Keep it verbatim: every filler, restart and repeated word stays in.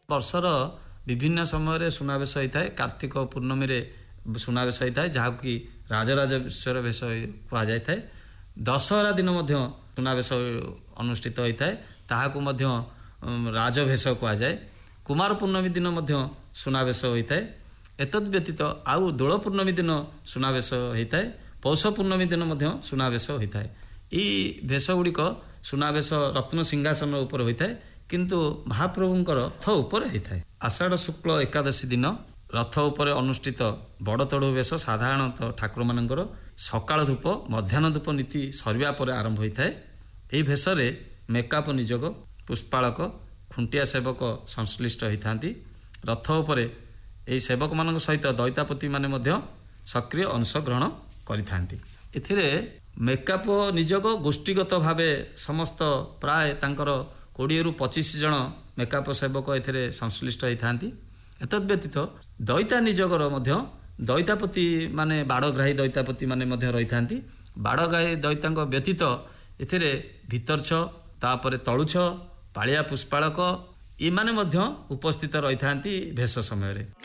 ବର୍ଷର ବିଭିନ୍ନ ସମୟରେ ସୁନାବେଶ ହୋଇଥାଏ। କାର୍ତ୍ତିକ ପୂର୍ଣ୍ଣମୀରେ ସୁନାବେଶ ହୋଇଥାଏ, ଯାହାକି ରାଜରାଜେଶ୍ୱର ବେଶ କୁହାଯାଇଥାଏ। ଦଶହରା ଦିନ ମଧ୍ୟ ସୁନାବେଶ ଅନୁଷ୍ଠିତ ହୋଇଥାଏ, ତାହାକୁ ମଧ୍ୟ ରାଜଭେଷ କୁହାଯାଏ। କୁମାର ପୂର୍ଣ୍ଣମୀ ଦିନ ମଧ୍ୟ ସୁନାବେଶ ହୋଇଥାଏ। ଏତଦ୍ ବ୍ୟତୀତ ଆଉ ଦୋଳ ପୂର୍ଣ୍ଣମୀ ଦିନ ସୁନାବେଶ ହୋଇଥାଏ। ପୌଷ ପୂର୍ଣ୍ଣମୀ ଦିନ ମଧ୍ୟ ସୁନାବେଶ ହୋଇଥାଏ। ଏହି ବେଶ ଗୁଡ଼ିକ ସୁନାବେଶ ରତ୍ନ ସିଂହାସନ ଉପରେ ହୋଇଥାଏ, କିନ୍ତୁ ମହାପ୍ରଭୁଙ୍କର ରଥ ଉପରେ ହୋଇଥାଏ। ଆଷାଢ଼ ଶୁକ୍ଳ ଏକାଦଶୀ ଦିନ ରଥ ଉପରେ ଅନୁଷ୍ଠିତ ବଡ଼ତୋଡ଼ ବେଶ ସାଧାରଣତଃ ଠାକୁରମାନଙ୍କର ସକାଳ ଧୂପ ମଧ୍ୟାହ୍ନ ଧୂପ ନୀତି ସରିବା ପରେ ଆରମ୍ଭ ହୋଇଥାଏ। ଏହି ଭେଷରେ ମେକାପ ନିଯୋଗ, ପୁଷ୍ପାଳକ, ଖୁଣ୍ଟିଆ ସେବକ ସଂଶ୍ଳିଷ୍ଟ ହୋଇଥାନ୍ତି। ରଥ ଉପରେ ଏହି ସେବକମାନଙ୍କ ସହିତ ଦଇତାପତିମାନେ ମଧ୍ୟ ସକ୍ରିୟ ଅଂଶଗ୍ରହଣ କରିଥାନ୍ତି। ଏଥିରେ ମେକାପ ନିଯୋଗ ଗୋଷ୍ଠୀଗତ ଭାବେ ସମସ୍ତ ପ୍ରାୟ ତାଙ୍କର କୋଡ଼ିଏରୁ ପଚିଶ ଜଣ ମେକାପ ସେବକ ଏଥିରେ ସଂଶ୍ଳିଷ୍ଟ ହୋଇଥାନ୍ତି। ଏତଦ୍ ବ୍ୟତୀତ ଦଇତା ନିଯୋଗର ମଧ୍ୟ ଦଇତାପତି ମାନେ ବାଡ଼ଗ୍ରାହୀ ଦଇତାପତି ମାନେ ମଧ୍ୟ ରହିଥାନ୍ତି। ବାଡ଼ଗ୍ରାହୀ ଦଇତାଙ୍କ ବ୍ୟତୀତ ଏଥିରେ ଭିତରଛ, ତାପରେ ତଳୁଛ, ପାଳିଆ ପୁଷ୍ପାଳକ ଏମାନେ ମଧ୍ୟ ଉପସ୍ଥିତ ରହିଥାନ୍ତି ଭେଷ ସମୟରେ।